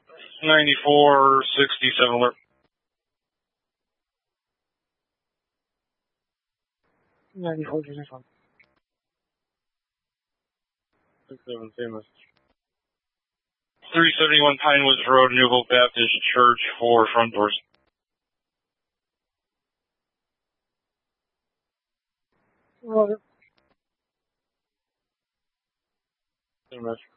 9467 alert. 9467. 67, same message. 371 Pinewoods Road, New Hope Baptist Church for front doors. Roger. Same message.